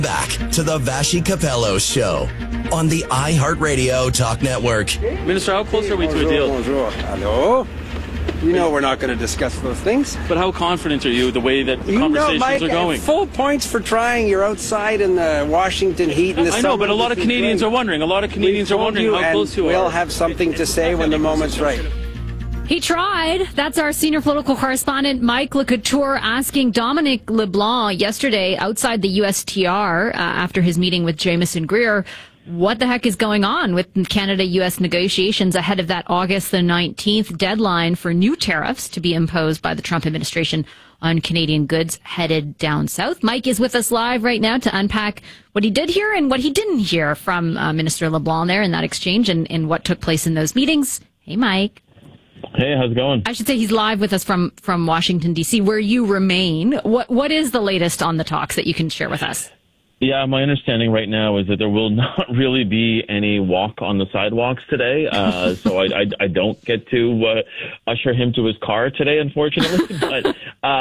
Back to the Vassy Capello Show on the iHeartRadio Talk Network. Minister, how close are we to a deal? Bonjour. Hello? You know we're not going to discuss those things. But how confident are you the way that the conversations are going? Full points for trying. You're outside in the Washington heat in the I know, but a lot of Canadians are wondering. A lot of Canadians are wondering how close you are. We'll have something to say when the moment's right. He tried. That's our senior political correspondent, Mike LeCouture, asking Dominic LeBlanc yesterday outside the USTR after his meeting with Jamieson Greer, what the heck is going on with Canada-U.S. negotiations ahead of that August the 19th deadline for new tariffs to be imposed by the Trump administration on Canadian goods headed down south. Mike is with us live right now to unpack what he did hear and what he didn't hear from Minister LeBlanc there in that exchange and what took place in those meetings. Hey, Mike. Hey, how's it going? I should say he's live with us from Washington, D.C., where you remain. What is the latest on the talks that you can share with us? Yeah, my understanding right now is that there will not really be any walk on the sidewalks today. So I don't get to usher him to his car today, unfortunately. But,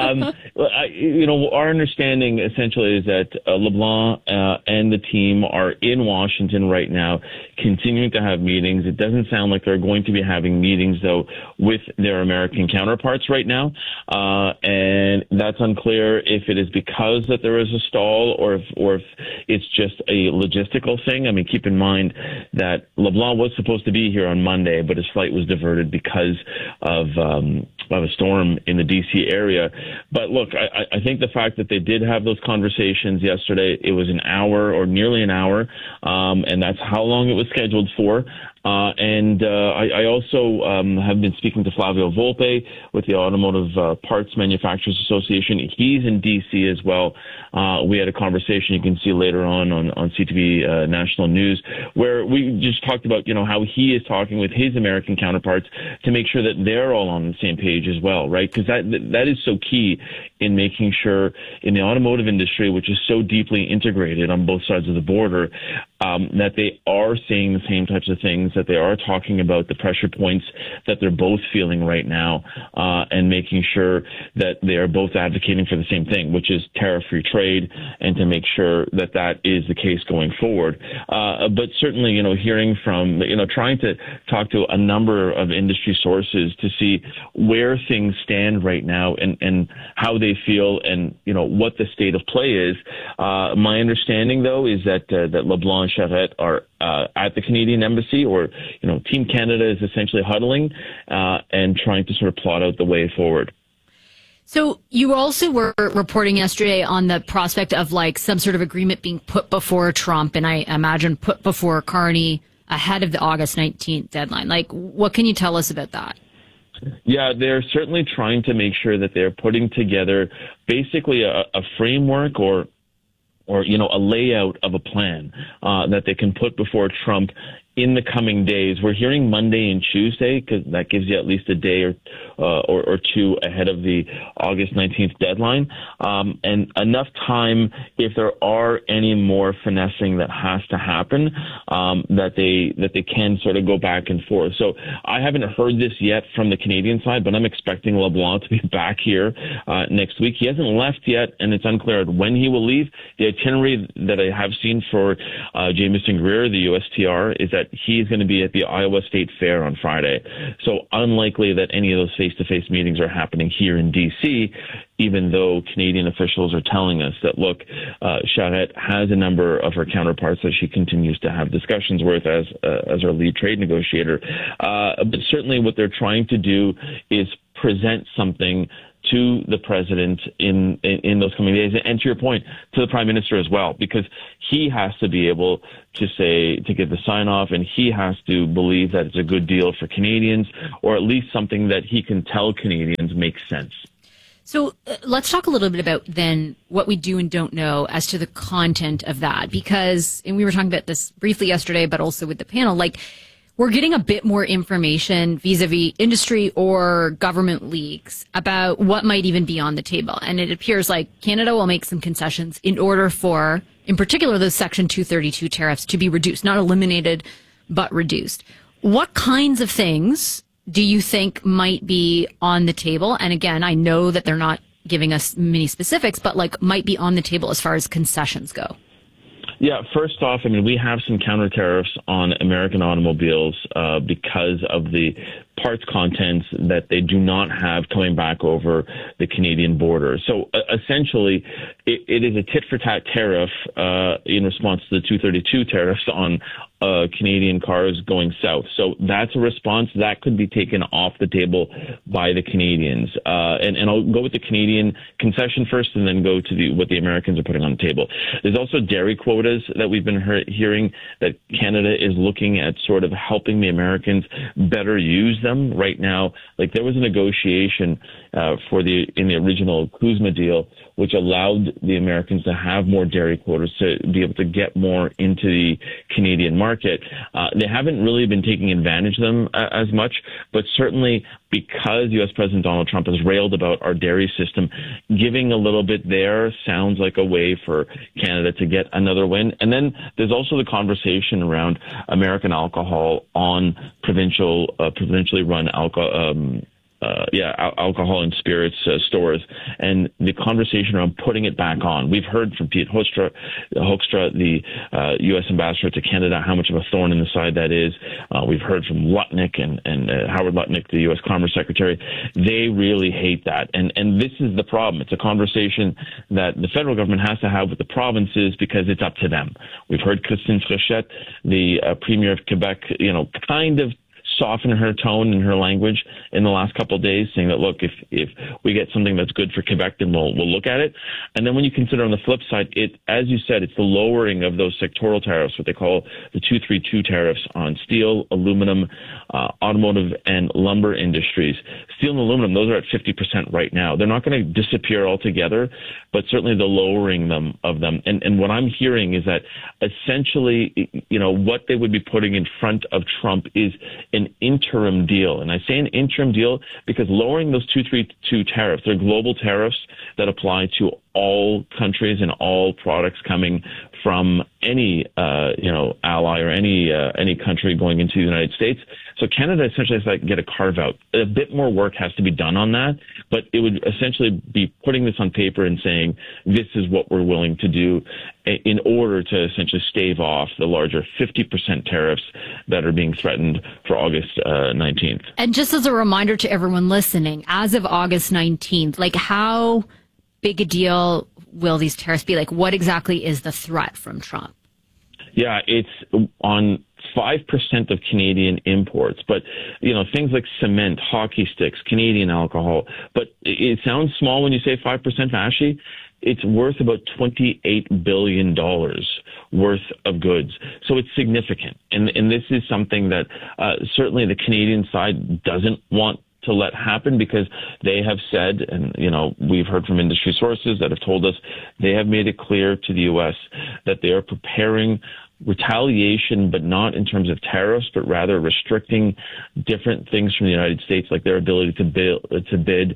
our understanding essentially is that LeBlanc and the team are in Washington right now, continuing to have meetings. It doesn't sound like they're going to be having meetings, though, with their American counterparts right now. And that's unclear if it is because that there is a stall or if it's just a logistical thing. I mean, keep in mind that LeBlanc was supposed to be here on Monday, but his flight was diverted because of a storm in the D.C. area. But look, I think the fact that they did have those conversations yesterday, it was an hour or nearly an hour, and that's how long it was scheduled for. I also have been speaking to Flavio Volpe with the Automotive Parts Manufacturers Association. He's in D.C. as well. We had a conversation you can see later on CTV National News, where we just talked about, how he is talking with his American counterparts to make sure that they're all on the same page as well, right? Because that is so key in making sure in the automotive industry, which is so deeply integrated on both sides of the border, that they are saying the same types of things, that they are talking about the pressure points that they're both feeling right now, and making sure that they are both advocating for the same thing, which is tariff-free trade, and to make sure that that is the case going forward. But certainly, hearing from, trying to talk to a number of industry sources to see where things stand right now and how they feel and, what the state of play is. My understanding, though, is that LeBlanc and Charette are at the Canadian Embassy, or, Team Canada is essentially huddling and trying to sort of plot out the way forward. So you also were reporting yesterday on the prospect of some sort of agreement being put before Trump, and I imagine put before Carney ahead of the August 19th deadline. What can you tell us about that? Yeah, they're certainly trying to make sure that they're putting together basically a framework or a layout of a plan that they can put before Trump in the coming days. We're hearing Monday and Tuesday because that gives you at least a day or two ahead of the August 19th deadline, and enough time if there are any more finessing that has to happen, that they can sort of go back and forth. So I haven't heard this yet from the Canadian side, but I'm expecting LeBlanc to be back here next week. He hasn't left yet, and it's unclear when he will leave. The itinerary that I have seen for Jamieson Greer, the USTR, is that he's going to be at the Iowa State Fair on Friday. So unlikely that any of those face-to-face meetings are happening here in D.C., even though Canadian officials are telling us that, look, Charette has a number of her counterparts that she continues to have discussions with as our lead trade negotiator. But certainly what they're trying to do is present something to the president in those coming days, and to your point, to the prime minister as well, because he has to be able to get the sign off, and he has to believe that it's a good deal for Canadians, or at least something that he can tell Canadians makes sense. So let's talk a little bit about then what we do and don't know as to the content of that, because, and we were talking about this briefly yesterday, but also with the panel, we're getting a bit more information vis-a-vis industry or government leaks about what might even be on the table. And it appears like Canada will make some concessions in order for, in particular, those Section 232 tariffs to be reduced, not eliminated, but reduced. What kinds of things do you think might be on the table? And again, I know that they're not giving us many specifics, but might be on the table as far as concessions go. Yeah, first off, I mean, we have some counter tariffs on American automobiles because of the parts contents that they do not have coming back over the Canadian border. So essentially, it is a tit-for-tat tariff in response to the 232 tariffs on Canadian cars going south. So that's a response that could be taken off the table by the Canadians. And I'll go with the Canadian concession first and then go to what the Americans are putting on the table. There's also dairy quotas that we've been hearing that Canada is looking at sort of helping the Americans better use them right now. Like there was a negotiation in the original CUSMA deal, which allowed the Americans to have more dairy quotas to be able to get more into the Canadian market. They haven't really been taking advantage of them as much, but certainly because U.S. President Donald Trump has railed about our dairy system, giving a little bit there sounds like a way for Canada to get another win. And then there's also the conversation around American alcohol on provincially run alcohol and spirits stores, and the conversation around putting it back on. We've heard from Pete Hoekstra, the U.S. ambassador to Canada, how much of a thorn in the side that is. We've heard from Lutnick and Howard Lutnick, the U.S. Commerce Secretary. They really hate that, and this is the problem. It's a conversation that the federal government has to have with the provinces because it's up to them. We've heard Christine Fréchette, the Premier of Quebec, kind of soften her tone and her language in the last couple of days, saying that, look, if we get something that's good for Quebec, then we'll look at it. And then when you consider on the flip side, as you said, it's the lowering of those sectoral tariffs, what they call the 232 tariffs on steel, aluminum, automotive, and lumber industries. Steel and aluminum, those are at 50% right now. They're not going to disappear altogether, but certainly the lowering of them. And what I'm hearing is that essentially, what they would be putting in front of Trump is an interim deal. And I say an interim deal because lowering those 232 tariffs, they're global tariffs that apply to all countries and all products coming from any, ally or any country going into the United States. So Canada essentially has to get a carve out. A bit more work has to be done on that, but it would essentially be putting this on paper and saying, this is what we're willing to do in order to essentially stave off the larger 50% tariffs that are being threatened for August 19th. And just as a reminder to everyone listening, as of August 19th, how big a deal will these tariffs be? What exactly is the threat from Trump? Yeah, it's on 5% of Canadian imports, but things like cement, hockey sticks, Canadian alcohol. But it sounds small when you say 5%, Vassy. It's worth about $28 billion worth of goods. So it's significant. And this is something that certainly the Canadian side doesn't want to let happen because they have said, and we've heard from industry sources that have told us they have made it clear to the U.S. that they are preparing retaliation, but not in terms of tariffs, but rather restricting different things from the United States, like their ability to bid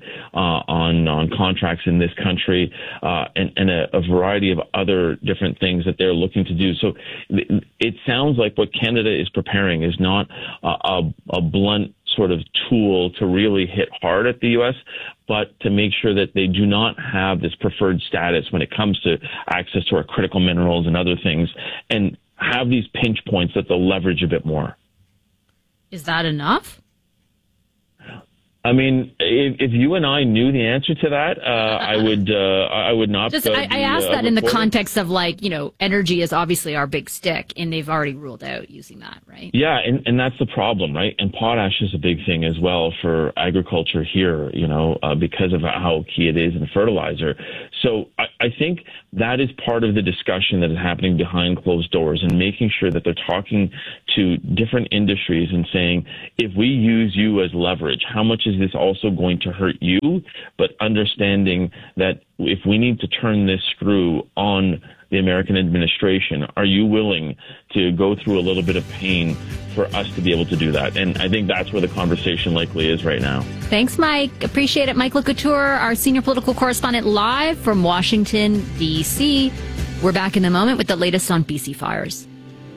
on contracts in this country, and a variety of other different things that they're looking to do. So it sounds like what Canada is preparing is not a blunt sort of tool to really hit hard at the U.S., but to make sure that they do not have this preferred status when it comes to access to our critical minerals and other things, and have these pinch points that they'll leverage a bit more. Is that enough? I mean, if you and I knew the answer to that, I would not. I asked that in the context of energy is obviously our big stick, and they've already ruled out using that, right? Yeah, and that's the problem, right? And potash is a big thing as well for agriculture here, because of how key it is in fertilizer. So I think that is part of the discussion that is happening behind closed doors, and making sure that they're talking to different industries and saying, if we use you as leverage, how much is this also going to hurt you? But understanding that if we need to turn this screw on the American administration, are you willing to go through a little bit of pain for us to be able to do that? And I think that's where the conversation likely is right now. Thanks, Mike. Appreciate it. Mike LeCouture, our senior political correspondent, live from Washington, D.C. We're back in a moment with the latest on BC fires.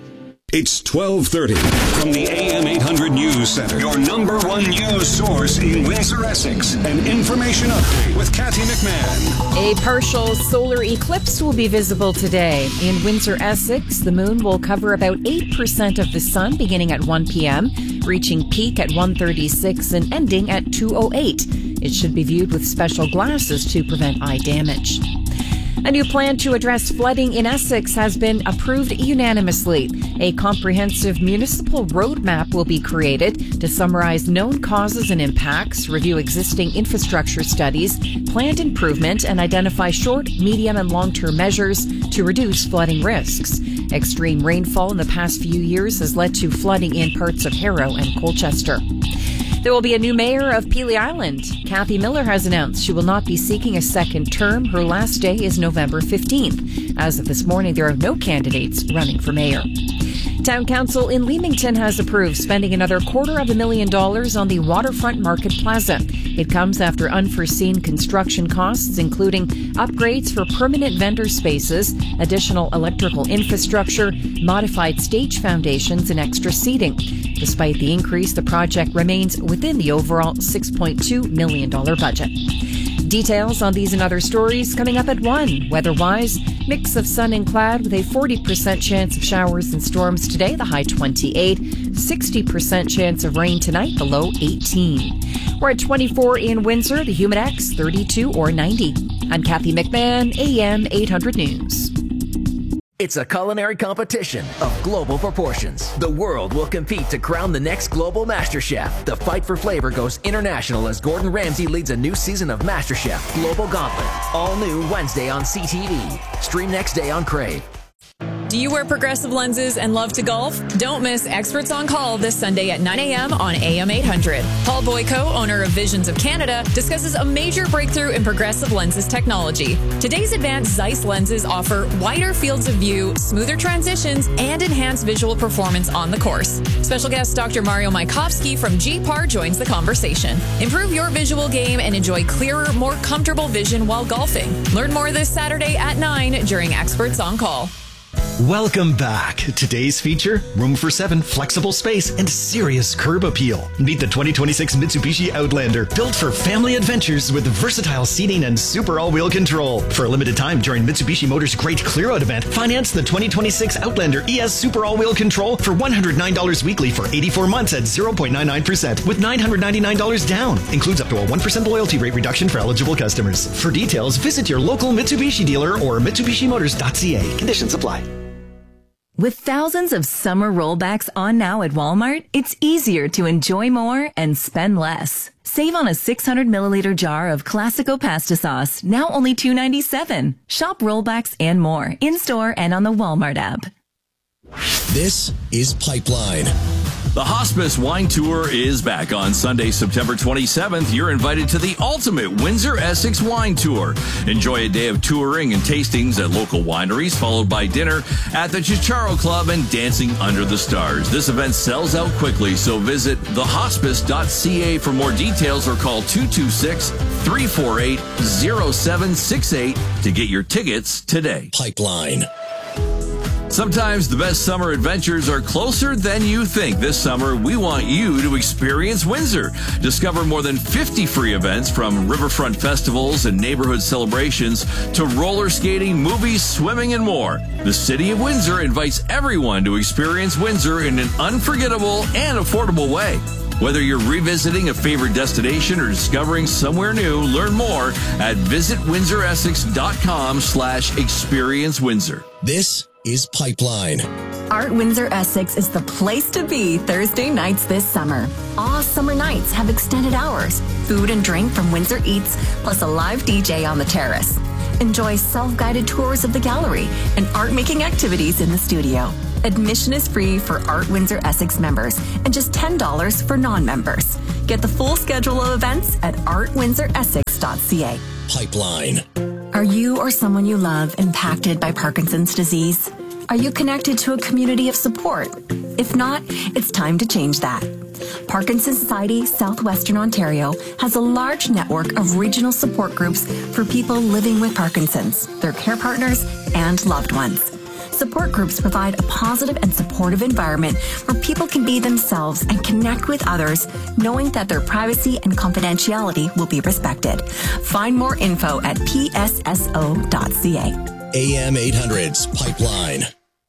It's 12:30 from the AM 800 News Center, your number one news source in Windsor, Essex. An information update with Kathy McMahon. A partial solar eclipse will be visible today. In Windsor, Essex, the moon will cover about 8% of the sun beginning at 1 p.m., reaching peak at 1:36 and ending at 2:08. It should be viewed with special glasses to prevent eye damage. A new plan to address flooding in Essex has been approved unanimously. A comprehensive municipal roadmap will be created to summarize known causes and impacts, review existing infrastructure studies, planned improvement, and identify short, medium, and long-term measures to reduce flooding risks. Extreme rainfall in the past few years has led to flooding in parts of Harrow and Colchester. There will be a new mayor of Pelee Island. Kathy Miller has announced she will not be seeking a second term. Her last day is November 15th. As of this morning, there are no candidates running for mayor. Town Council in Leamington has approved spending another $250,000 on the Waterfront Market Plaza. It comes after unforeseen construction costs, including upgrades for permanent vendor spaces, additional electrical infrastructure, modified stage foundations, and extra seating. Despite the increase, the project remains within the overall $6.2 million budget. Details on these and other stories coming up at 1. Weather-wise, mix of sun and cloud with a 40% chance of showers and storms today, the high 28. 60% chance of rain tonight, the low 18. We're at 24 in Windsor, the Humidex 32 or 90. I'm Kathy McMahon, AM 800 News. It's a culinary competition of global proportions. The world will compete to crown the next global MasterChef. The fight for flavor goes international as Gordon Ramsay leads a new season of MasterChef Global Gauntlet. All new Wednesday on CTV. Stream next day on Crave. Do you wear progressive lenses and love to golf? Don't miss Experts on Call this Sunday at 9 a.m. on AM 800. Paul Boyko, owner of Visions of Canada, discusses a major breakthrough in progressive lenses technology. Today's advanced Zeiss lenses offer wider fields of view, smoother transitions, and enhanced visual performance on the course. Special guest Dr. Mario Maikovsky from GPAR joins the conversation. Improve your visual game and enjoy clearer, more comfortable vision while golfing. Learn more this Saturday at 9 during Experts on Call. Welcome back. Today's feature, room for 7, flexible space, and serious curb appeal. Meet the 2026 Mitsubishi Outlander, built for family adventures with versatile seating and super all-wheel control. For a limited time during Mitsubishi Motors' Great Clear-Out event, finance the 2026 Outlander ES Super All-Wheel Control for $109 weekly for 84 months at 0.99% with $999 down. Includes up to a 1% loyalty rate reduction for eligible customers. For details, visit your local Mitsubishi dealer or MitsubishiMotors.ca. Conditions apply. With thousands of summer rollbacks on now at Walmart, it's easier to enjoy more and spend less. Save on a 600 milliliter jar of Classico pasta sauce, now only $2.97. Shop rollbacks and more in-store and on the Walmart app. This is Pipeline. The Hospice Wine Tour is back on Sunday, September 27th. You're invited to the ultimate Windsor Essex Wine Tour. Enjoy a day of touring and tastings at local wineries, followed by dinner at the Chicharo Club and dancing under the stars. This event sells out quickly, so visit thehospice.ca for more details or call 226-348-0768 to get your tickets today. Pipeline. Sometimes the best summer adventures are closer than you think. This summer, we want you to experience Windsor. Discover more than 50 free events, from riverfront festivals and neighborhood celebrations to roller skating, movies, swimming, and more. The City of Windsor invites everyone to experience Windsor in an unforgettable and affordable way. Whether you're revisiting a favorite destination or discovering somewhere new, learn more at visitwindsoressex.com/experience Windsor. This is Pipeline. Art Windsor Essex is the place to be Thursday nights this summer. All summer nights have extended hours, food and drink from Windsor Eats, plus a live DJ on the terrace. Enjoy self-guided tours of the gallery and art-making activities in the studio. Admission is free for Art Windsor Essex members and just $10 for non-members. Get the full schedule of events at artwindsoressex.ca. Pipeline. Are you or someone you love impacted by Parkinson's disease? Are you connected to a community of support? If not, it's time to change that. Parkinson's Society Southwestern Ontario has a large network of regional support groups for people living with Parkinson's, their care partners, and loved ones. Support groups provide a positive and supportive environment where people can be themselves and connect with others, knowing that their privacy and confidentiality will be respected. Find more info at psso.ca. AM 800's Pipeline.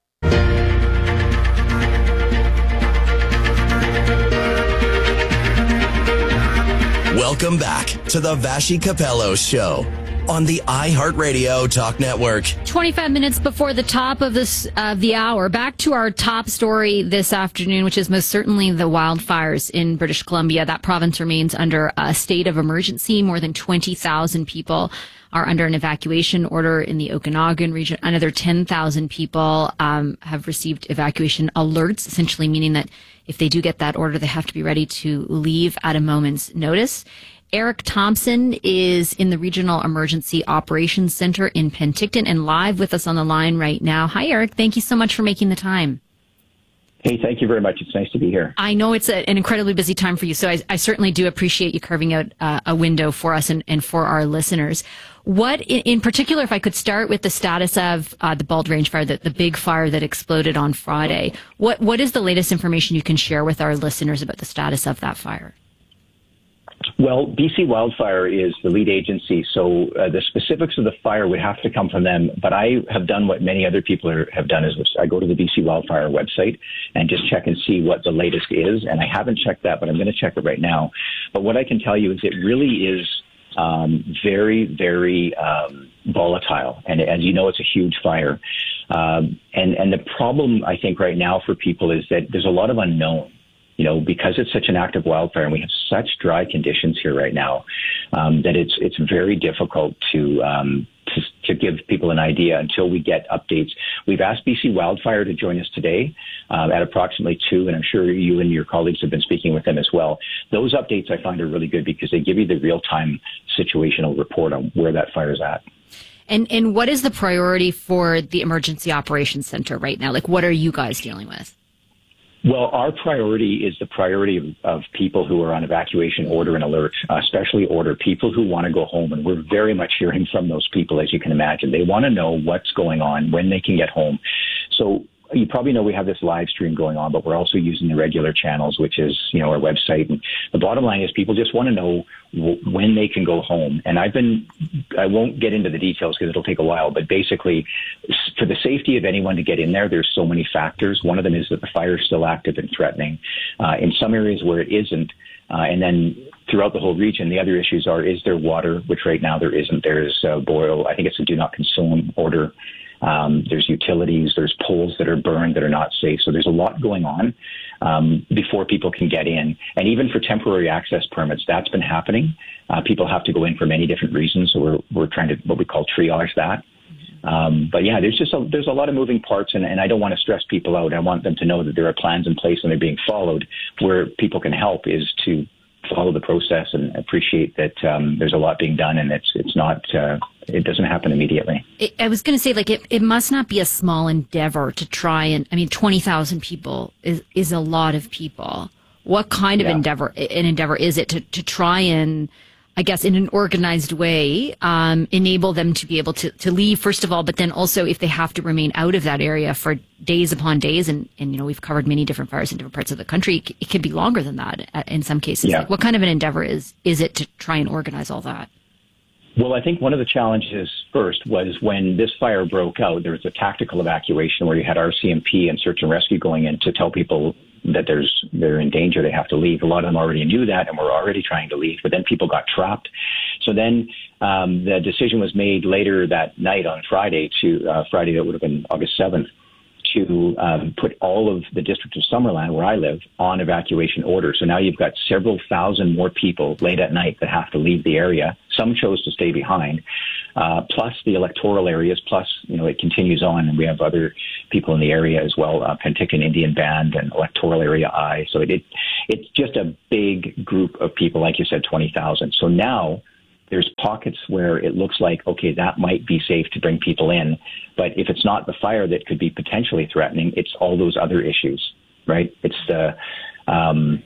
Welcome back to the Vassy Capello Show on the iHeartRadio Talk Network. 25 minutes before the top of the hour, back to our top story this afternoon, which is most certainly the wildfires in British Columbia. That province remains under a state of emergency. More than 20,000 people are under an evacuation order in the Okanagan region. Another 10,000 people have received evacuation alerts, essentially meaning that if they do get that order, they have to be ready to leave at a moment's notice. Eric Thompson is in the Regional Emergency Operations Center in Penticton and live with us on the line right now. Hi, Eric. Thank you so much for making the time. Hey, thank you very much. It's nice to be here. I know it's an incredibly busy time for you, so I certainly do appreciate you carving out a window for us and for our listeners. What, in particular, if I could start with the status of the Bald Range fire, the big fire that exploded on Friday, what is the latest information you can share with our listeners about the status of that fire? Well, BC Wildfire is the lead agency, so the specifics of the fire would have to come from them. But I have done what many other people have done, is I go to the BC Wildfire website and just check and see what the latest is. And I haven't checked that, but I'm going to check it right now. But what I can tell you is it really is very, very volatile. And as you know, it's a huge fire. And the problem, I think, right now for people is that there's a lot of unknown. You know, because it's such an active wildfire and we have such dry conditions here right now, that it's very difficult to give people an idea until we get updates. We've asked BC Wildfire to join us today at approximately 2, and I'm sure you and your colleagues have been speaking with them as well. Those updates I find are really good because they give you the real-time situational report on where that fire is at. And what is the priority for the Emergency Operations Center right now? Like, what are you guys dealing with? Well, our priority is the priority of people who are on evacuation order and alert, especially order, people who want to go home. And we're very much hearing from those people, as you can imagine. They want to know what's going on, when they can get home. So you probably know we have this live stream going on, but we're also using the regular channels, which is, you know, our website. And the bottom line is people just want to know when they can go home. And I won't get into the details because it'll take a while, but basically for the safety of anyone to get in there, there's so many factors. One of them is that the fire is still active and threatening. In some areas where it isn't, and then throughout the whole region, the other issues are, is there water, which right now there isn't. There's boil. I think it's a do not consume order. There's utilities, there's poles that are burned that are not safe. So there's a lot going on before people can get in. And even for temporary access permits, that's been happening. People have to go in for many different reasons. So we're trying to what we call triage that. But yeah, there's a lot of moving parts, and I don't want to stress people out. I want them to know that there are plans in place and they're being followed. Where people can help is to follow the process and appreciate that there's a lot being done, and it's not it doesn't happen immediately. I was going to say, like, it must not be a small endeavor to try and, I mean, 20,000 people is a lot of people. What kind of endeavor is it to try and, I guess, in an organized way, enable them to be able to leave, first of all, but then also if they have to remain out of that area for days upon days, and you know, we've covered many different fires in different parts of the country, it could be longer than that in some cases. Yeah. Like, what kind of an endeavor is it to try and organize all that? Well, I think one of the challenges first was when this fire broke out, there was a tactical evacuation where you had RCMP and search and rescue going in to tell people that they're in danger, they have to leave. A lot of them already knew that and were already trying to leave, but then people got trapped. So then the decision was made later that night on Friday that would have been August 7th, to put all of the District of Summerland, where I live, on evacuation order. So now you've got several thousand more people late at night that have to leave the area. Some chose to stay behind, plus the electoral areas, plus, you know, it continues on, and we have other people in the area as well, Penticton Indian Band and electoral area I. So it's just a big group of people, like you said, 20,000. So now there's pockets where it looks like, okay, that might be safe to bring people in. But if it's not the fire that could be potentially threatening, it's all those other issues, right? It's the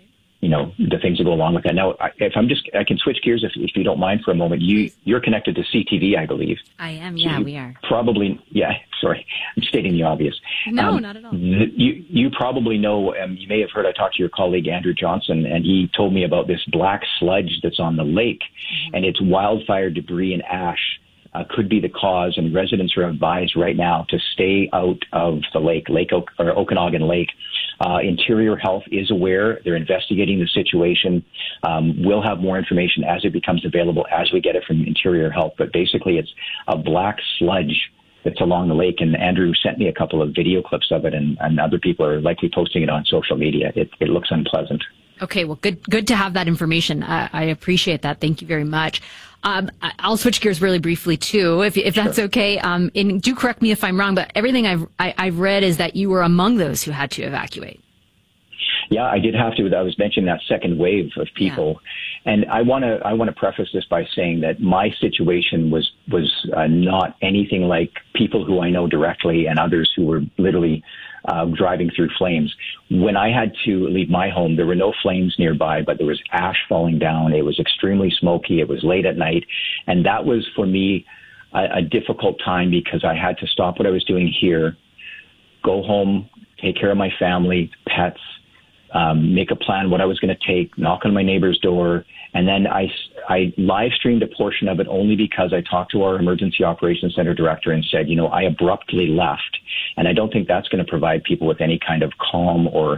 the things that go along with that. Now, I can switch gears if you don't mind for a moment. You're connected to CTV, I believe. I am. So yeah, we are. Probably. Yeah. Sorry, I'm stating the obvious. No, not at all. You probably know. You may have heard. I talked to your colleague Andrew Johnson, and he told me about this black sludge that's on the lake, and it's wildfire debris and ash. Could be the cause, and residents are advised right now to stay out of the lake, Okanagan Lake. Interior Health is aware. They're investigating the situation. We'll have more information as it becomes available as we get it from Interior Health. But basically, it's a black sludge that's along the lake, and Andrew sent me a couple of video clips of it, and other people are likely posting it on social media. It looks unpleasant. Okay, well, good to have that information. I appreciate that. Thank you very much. I'll switch gears really briefly too, if that's okay. And do correct me if I'm wrong, but everything I've read is that you were among those who had to evacuate. Yeah, I did have to. I was mentioning that second wave of people, and I want to preface this by saying that my situation was not anything like people who I know directly and others who were literally driving through flames. When I had to leave my home, there were no flames nearby, but there was ash falling down. It was extremely smoky. It was late at night, and that was for me a difficult time because I had to stop what I was doing here, go home, take care of my family, pets. Make a plan what I was going to take, knock on my neighbor's door, and then I live streamed a portion of it only because I talked to our emergency operations center director and said, I abruptly left, and I don't think that's going to provide people with any kind of calm or,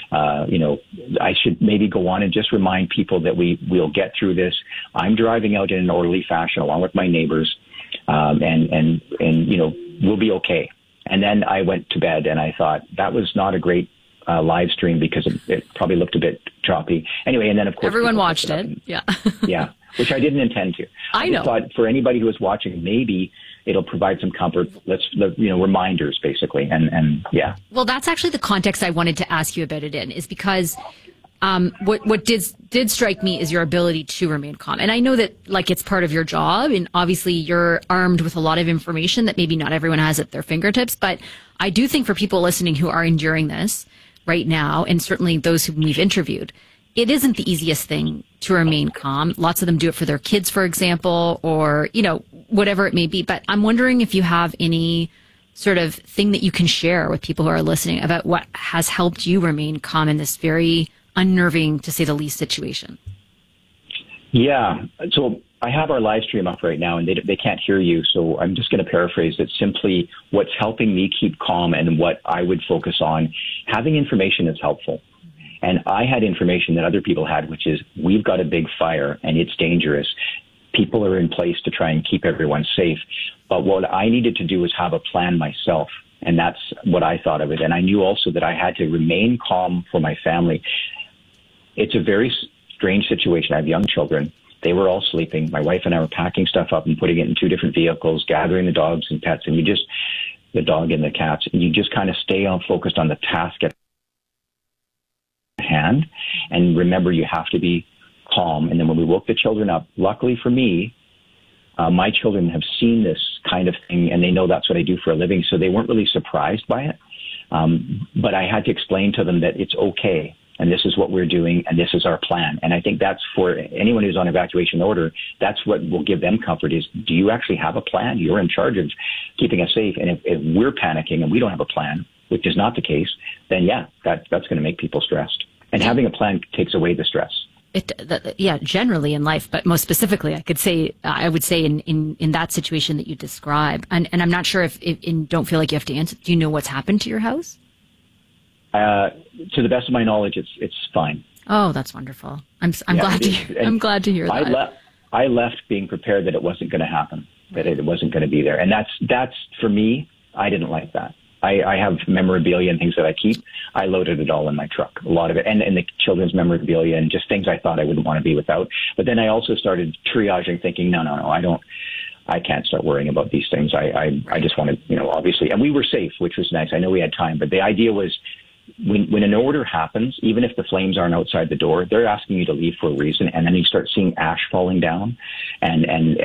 I should maybe go on and just remind people that we'll get through this. I'm driving out in an orderly fashion along with my neighbors, and we'll be okay. And then I went to bed, and I thought that was not a great live stream because it probably looked a bit choppy. Anyway, and then of course everyone watched it. Yeah. Yeah, which I didn't intend to. I know. Thought for anybody who was watching, maybe it'll provide some comfort. Reminders basically, and yeah. Well, that's actually the context I wanted to ask you about it in, is because what did strike me is your ability to remain calm. And I know that it's part of your job, and obviously you're armed with a lot of information that maybe not everyone has at their fingertips. But I do think for people listening who are enduring this right now, and certainly those whom we've interviewed, it isn't the easiest thing to remain calm. Lots of them do it for their kids, for example, or, whatever it may be. But I'm wondering if you have any sort of thing that you can share with people who are listening about what has helped you remain calm in this very unnerving, to say the least, situation. Yeah. So I have our live stream up right now, and they can't hear you. So I'm just going to paraphrase it. Simply, what's helping me keep calm and what I would focus on, having information is helpful. And I had information that other people had, which is we've got a big fire and it's dangerous. People are in place to try and keep everyone safe. But what I needed to do was have a plan myself. And that's what I thought of it. And I knew also that I had to remain calm for my family. It's a very strange situation. I have young children. They were all sleeping. My wife and I were packing stuff up and putting it in 2 different vehicles, gathering the dogs and pets, and the dog and the cats, and you just kind of stay focused on the task at hand. And remember, you have to be calm. And then when we woke the children up, luckily for me, my children have seen this kind of thing, and they know that's what I do for a living, so they weren't really surprised by it. But I had to explain to them that it's okay, and this is what we're doing, and this is our plan. And I think that's for anyone who's on evacuation order, that's what will give them comfort is, do you actually have a plan? You're in charge of keeping us safe. And if we're panicking and we don't have a plan, which is not the case, then yeah, that's going to make people stressed. And having a plan takes away the stress. Generally in life, but most specifically, I would say in that situation that you describe. And I'm not sure if don't feel like you have to answer. Do you know what's happened to your house? To the best of my knowledge, it's fine. Oh, that's wonderful. I'm glad to hear that. I left being prepared that it wasn't going to happen, that it wasn't going to be there. And that's for me, I didn't like that. I have memorabilia and things that I keep. I loaded it all in my truck, a lot of it, and the children's memorabilia and just things I thought I wouldn't want to be without. But then I also started triaging, thinking, no, I can't start worrying about these things. I just wanted, obviously, and we were safe, which was nice. I know we had time, but the idea was when an order happens, even if the flames aren't outside the door, they're asking you to leave for a reason, and then you start seeing ash falling down, and